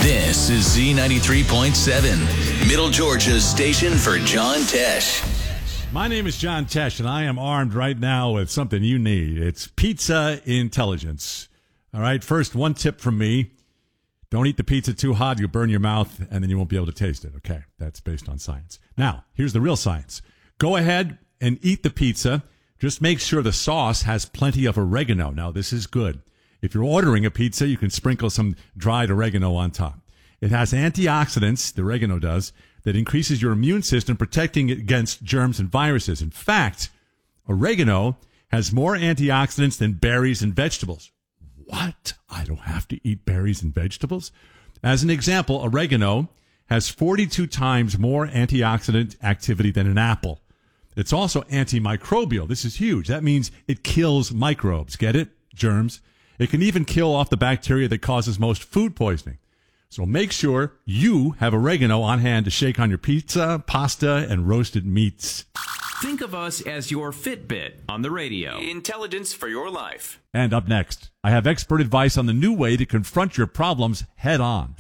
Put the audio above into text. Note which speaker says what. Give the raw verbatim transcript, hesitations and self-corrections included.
Speaker 1: This is Z ninety-three point seven, Middle Georgia's station for John Tesh.
Speaker 2: My name is John Tesh, and I am armed right now with something you need. It's pizza intelligence. All right, first, one tip from me. Don't eat the pizza too hot. You'll burn your mouth, and then you won't be able to taste it. Okay, that's based on science. Now, here's the real science. Go ahead and eat the pizza. Just make sure the sauce has plenty of oregano. Now, this is good. If you're ordering a pizza, you can sprinkle some dried oregano on top. It has antioxidants, the oregano does, that increases your immune system, protecting it against germs and viruses. In fact, oregano has more antioxidants than berries and vegetables. What? I don't have to eat berries and vegetables? As an example, oregano has forty-two times more antioxidant activity than an apple. It's also antimicrobial. This is huge. That means it kills microbes. Get it? Germs. It can even kill off the bacteria that causes most food poisoning. So make sure you have oregano on hand to shake on your pizza, pasta, and roasted meats.
Speaker 3: Think of us as your Fitbit on the radio.
Speaker 1: Intelligence for your life.
Speaker 2: And up next, I have expert advice on the new way to confront your problems head on.